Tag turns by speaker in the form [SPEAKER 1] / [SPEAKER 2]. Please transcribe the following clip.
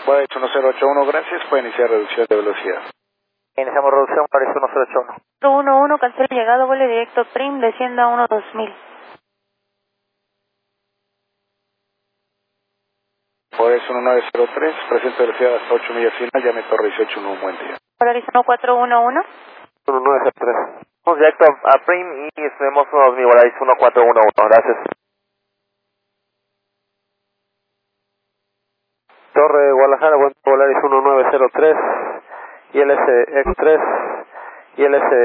[SPEAKER 1] Volaris 1081, gracias. Puede iniciar reducción de velocidad.
[SPEAKER 2] Iniciamos reducción, Volaris 1081.
[SPEAKER 3] 411, cancela llegado, vuelo directo Prim, descienda a 12000.
[SPEAKER 1] Volaris 1903, presente velocidad hasta 8 millas final, llame Torre 18, un buen día.
[SPEAKER 3] Volaris 1411.
[SPEAKER 2] 1903. Vamos directo a Prim y esperemos unos mi Volaris 1411, gracias. Torre Guadalajara, buen Volaris 1903, ILS X3, ILS